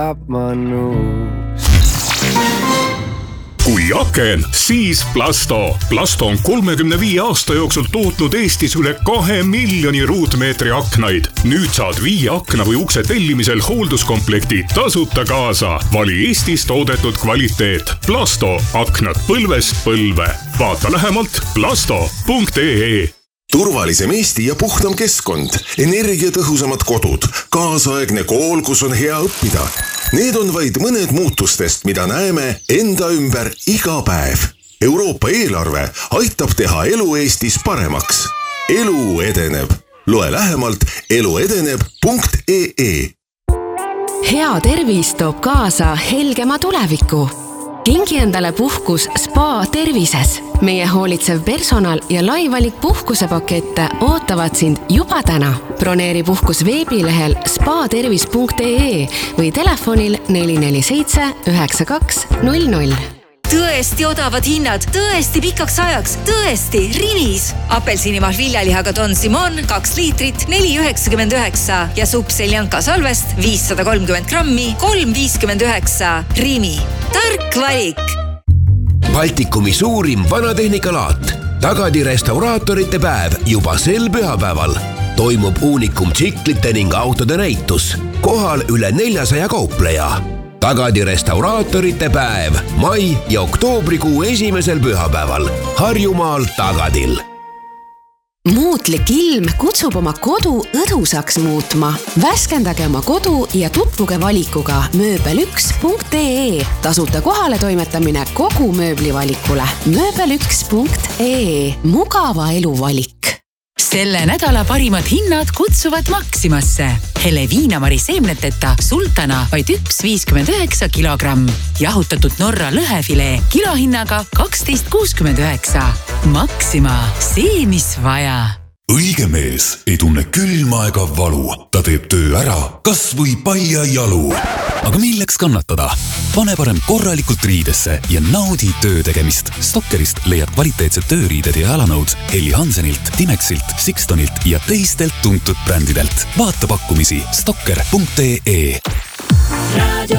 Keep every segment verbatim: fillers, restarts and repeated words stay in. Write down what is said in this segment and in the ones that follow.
Kui aken, siis Plasto. Plasto on kolmekümne viie aasta jooksul tootnud Eestis üle kahe miljoni ruutmeetri aknaid. Nüüd saad viie akna või ukse tellimisel hoolduskomplekti tasuta kaasa. Vali Eestis toodetud kvaliteet. Plasto. Aknad põlvest põlve. Vaata lähemalt plasto punkt ee. Turvalisem Eesti ja puhtam keskkond, energiatõhusamad kodud, kaasaegne kool, kus on hea õppida. Need on vaid mõned muutustest, mida näeme enda ümber iga päev. Euroopa eelarve aitab teha elu Eestis paremaks. Elu edeneb. Loe lähemalt eluedeneb punkt ee. Hea tervis toob kaasa helgema tuleviku. Kingi endale puhkus Spa Tervises. Meie hoolitsev personal ja laivalik puhkusepakette ootavad sind juba täna. Broneeri puhkus veebilehel spa tervis punkt ee või telefonil neli neli seitse üheksa kaks null null. Tõesti odavad hinnad, tõesti pikaks ajaks, tõesti Rimis. Apelsinimahl viljalihaga Don Simon kaks liitrit neli üheksakümmend üheksa ja supp Seljanka salvest viissada kolmkümmend grammi kolm viiskümmend üheksa. Rimi. Tark valik. Baltikumi suurim vanatehnikalaat. Tagadi restauraatorite päev juba sel pühapäeval. Toimub uunikum tsiklite ning autode näitus. Kohal üle neljasaja kaupleja. Tagadi restauraatorite päev mai ja oktoobrikuu esimesel pühapäeval. Harjumaal Tagadil. Muutlik ilm kutsub oma kodu õdusaks muutma. Värskendage oma kodu ja tutvuge valikuga mööbel üks punkt ee. Tasuta kohale toimetamine kogu mööblivalikule. mööbel üks punkt ee. Mugava elu valik. Selle nädala parimad hinnad kutsuvad Maximasse. Hele viinamari seemneteta sultana vaid üks viiskümmend üheksa kilogramm. Jahutatud Norra lõhefilee kilohinnaga kaksteist kuuskümmend üheksa. Maxima, see mis vaja. Õige mees ei tunne külma ega valu. Ta teeb töö ära, kas või paia jalu. Aga milleks kannatada? Pane parem korralikult riidesse ja naudi töö tegemist. Stokkerist leiad kvaliteetsed tööriided ja jalanõud Helly Hansenilt, Timexilt, Sixtonilt ja teistelt tuntud brändidelt. Vaata pakkumisi stokker punkt ee. Radio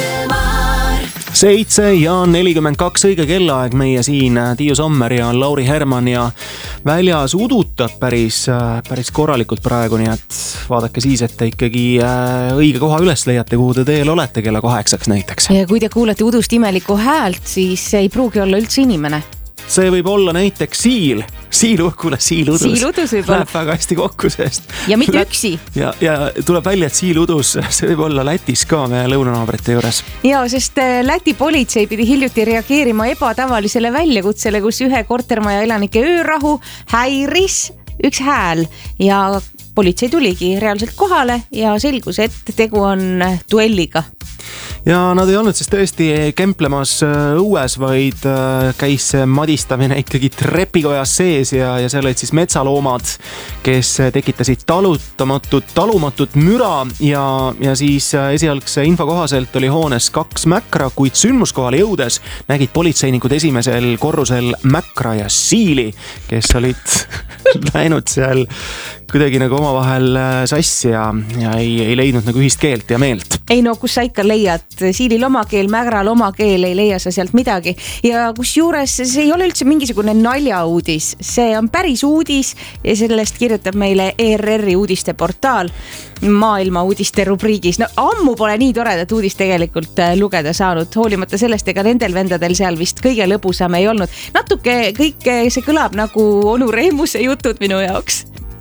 Elmar. Seitse ja nelikümmend kaks õige kellaaeg meie siin. Tiiu Sommer ja Lauri Herman ja väljas udutab päris, päris korralikult praegu, nii et vaadake siis, et te ikkagi õige koha üles leiate, kuhu te teel olete kella kaheksaks näiteks. Ja kui te kuulete udust imelikku häält, siis ei pruugi olla üldse inimene. See võib olla näiteks siil. Siil, kuule, siiludus. Siiludus võib olla. Läheb väga hästi kokku, sest... Ja mitte üksi. Ja, ja tuleb välja, et siiludus, see võib olla Lätis ka meie lõunanaabrite juures. Ja, sest Läti politsei pidi hiljuti reageerima ebatavalisele väljakutsele, kus ühe kortermaja elanike öörahu häiris üks hääl ja politsei tuligi reaalselt kohale ja selgus, et tegu on duelliga. Ja nad ei olnud siis tõesti kemplemas õues, vaid käis madistamine ikkagi trepikojas sees ja, ja seal olid siis metsaloomad, kes tekitasid talutamatut, talumatut müra ja, ja siis esialgse info kohaselt oli hoones kaks mäkra, kuid sündmuskohale jõudes nägid politseinikud esimesel korrusel mäkra ja siili, kes olid läinud seal kuidagi nagu omavahel sassi ja, ja ei, ei leidnud nagu ühist keelt ja meelt. Ei no, kus sa ikka leiad, siilil oma keel, mägral oma keel, ei leia sa sealt midagi. Ja kus juures see ei ole üldse mingisugune naljauudis, see on päris uudis ja sellest kirjutab meile E R R-i uudisteportaal maailma uudiste rubriigis. No ammu pole nii toredat uudist tegelikult lugeda saanud, hoolimata sellest, ega nendel vendadel seal vist kõige lõbusam ei olnud. Natuke kõik see kõlab nagu onu Reemuse jutud minu jaoks.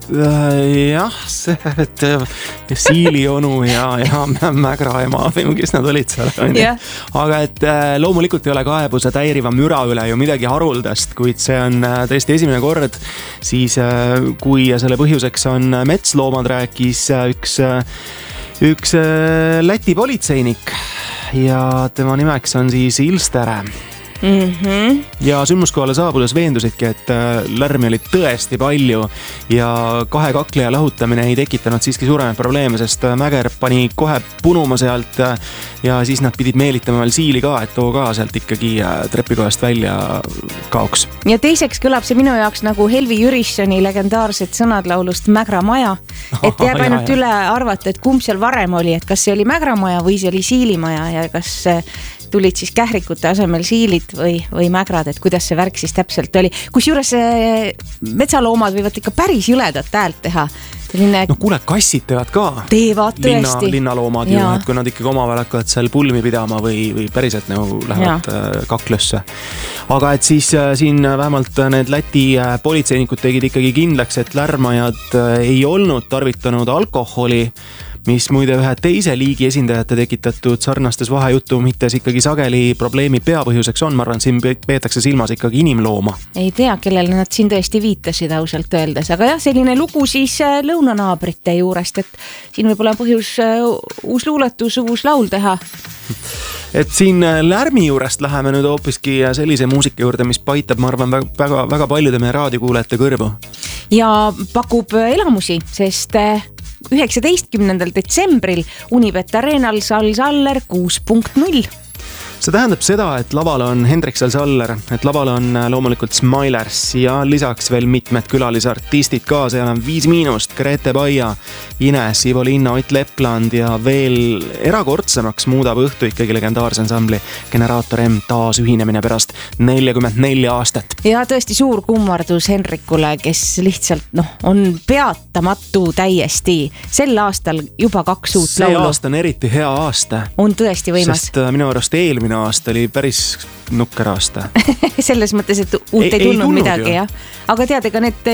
Jah, see, et siili onu ja, ja mägra ema või kes nad olid seal. Yeah. Aga et loomulikult ei ole kaebuse täiriva müra üle ju midagi haruldast, kuid see on tõesti esimene kord, siis kui selle põhjuseks on metsloomad, rääkis üks, üks Läti politseinik ja tema nimeks on siis Ilstere. mm-hmm. ja sündmuskohale saabudes veendusidki, et lärmi oli tõesti palju ja kahe kakleja lahutamine ei tekitanud siiski suuremaid probleeme, sest Mäger pani kohe punuma sealt ja siis nad pidid meelitama veel siili ka, et too ka sealt ikkagi trepikojast välja kaoks. Ja teiseks kõlab see minu jaoks nagu Helvi Jürissoni legendaarsed sõnad laulust Mägra maja, et jääb ainult üle arvata, et kumb seal varem oli, et kas see oli Mägra maja või see oli siilimaja ja kas tulid siis kährikute asemel siilid või, või mägrad, et kuidas see värk siis täpselt oli. Kusjuures metsaloomad võivad ikka päris jõledat häält teha. Selline... No kuule, kassid teevad ka. Teevad tõesti. Linna, linnaloomad ju, et kui nad ikkagi omavahel hakkavad seal pulmi pidama või, või päriselt nagu lähevad ja. Kaklösse. Aga et siis siin vähemalt need Läti politseinikud tegid ikkagi kindlaks, et lärmajad ei olnud tarvitanud alkoholi, mis muide ühe teise liigi esindajate tekitatud sarnastes vahejutumites ikkagi sageli probleemi peapõhjuseks on. Ma arvan, siin peetakse silmas ikkagi inimlooma. Ei tea, kellele nad siin tõesti viitasid ausalt öeldes, aga jah, selline lugu siis lõunanaabrite juurest, et siin võib olla põhjus uus luuletus, uus laul teha. Et siin lärmi juurest läheme nüüd hoopiski sellise muusika juurde, mis paitab, ma arvan, väga, väga paljude meie raadiokuulajate kõrvu. Ja pakub elamusi, sest üheksateistkümnendal detsembril Unibet Arenal Sal Saller kuus punkt null. See tähendab seda, et laval on Hendrik Sal-Saller, et laval on loomulikult Smilers ja lisaks veel mitmed külalisartistid ka, seal on Viis Miinust, Grete Baia, Ines, Ivo Linna, Ott Lepland ja veel erakordsemaks muudab õhtu ikkagi legendaarse ansambli Generaator M taas ühinemine pärast nelikümmend neli aastat. Ja tõesti suur kummardus Henrikule, kes lihtsalt noh, on peatamatu täiesti. Sel aastal juba kaks uut See laulu. See aasta on eriti hea aasta. On tõesti võimas. Sest minu arust eelmine aasta oli päris nukker aasta. Selles mõttes, et uut ei, ei tulnud ei midagi, jah. Aga tead, ega need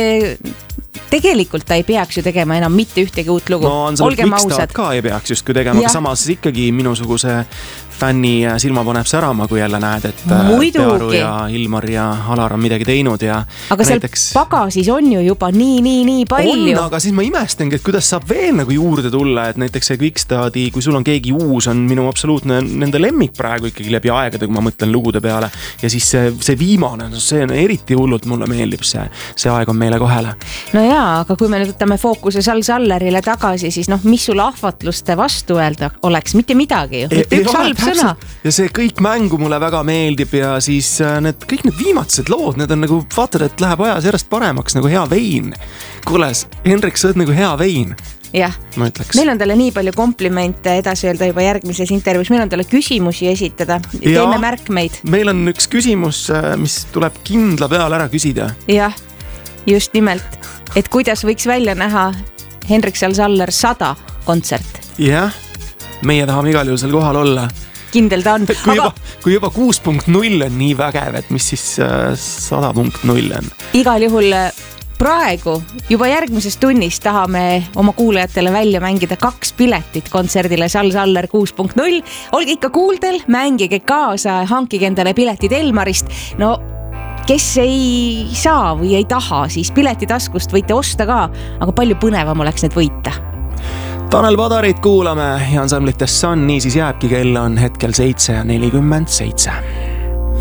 tegelikult ta ei peaks ju tegema enam mitte ühtegi uut lugu. No Ansambel Quickstart ka ei peaks justkui tegema, aga samas ikkagi minusuguse fänni silma paneb särama, kui jälle näed, et Muidugi. Pearu ja Ilmar ja Alar on midagi teinud ja aga näiteks... seal pagasis on ju juba nii, nii, nii palju. On, aga siis ma imestengi, et kuidas saab veel nagu juurde tulla, et näiteks see Quickstarti, kui sul on keegi uus, on minu absoluutne nende lemmik praegu ikkagi läbi aegade, kui ma mõtlen lugude peale ja siis see, see viimane, see on eriti hullult, mulle meeldib see, see aeg on meile kohele. No jaa, aga kui me nüüd võtame fookuse Sal-Sallerile tagasi, siis noh, mis sul ahvatluste vastu öelda oleks, mitte midagi ju, mitte üks halb sõna. Ja see kõik mängu mulle väga meeldib ja siis need, kõik need viimatsed lood, need on nagu, vaatad, et läheb ajas järjest paremaks nagu hea vein. Kuules, Henrik, sa oled nagu hea vein. Jah, meil on talle nii palju komplimente edasi öelda juba järgmises intervjuus, meil on talle küsimusi esitada, teeme ja, märkmeid. Meil on üks küsimus, mis tuleb kindla peal ära küsida. Jah, just nimelt, et kuidas võiks välja näha Henrik Sal-Saller sada kontsert. Jah, meie tahame igal juhul seal kohal olla. Kindel ta on. Kui juba, kui juba kuus punkt null on nii vägev, et mis siis sada punkt null on? Igal juhul praegu, juba järgmises tunnis tahame oma kuulajatele välja mängida kaks piletit kontserdile Sal-Saller kuus punkt null. Olge ikka kuuldel, mängige kaasa, hankige endale piletid Elmarist. No, kes ei saa või ei taha, siis piletitaskust võite osta ka, aga palju põnevam oleks need võita. Tanel Padarit kuulame ja ansamblites Sun, nii siis jääbki, kell on hetkel seitse ja nelikümmend seitse.